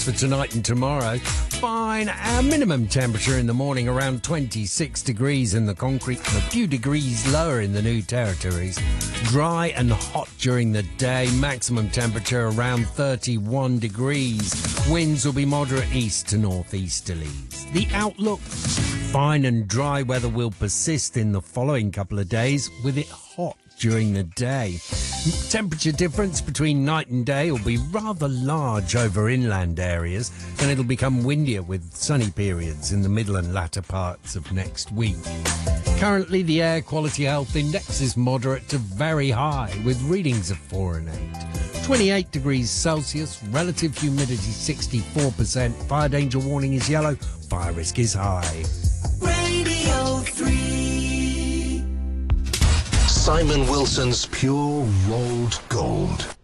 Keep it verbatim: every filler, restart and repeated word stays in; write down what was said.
for tonight and tomorrow. Fine. Our minimum temperature in the morning around twenty-six degrees in the concrete and a few degrees lower in the New Territories. Dry and hot during the day. Maximum temperature around thirty-one degrees. Winds will be moderate east to northeasterlies. The outlook: fine and dry weather will persist in the following couple of days, with it hot during the day. Temperature difference between night and day will be rather large over inland areas, and it'll become windier with sunny periods in the middle and latter parts of next week. Currently, the Air Quality Health Index is moderate to very high, with readings of four and eight. twenty-eight degrees Celsius, relative humidity sixty-four percent, fire danger warning is yellow, fire risk is high. Radio three. Simon Wilson's Pure Rolled Gold.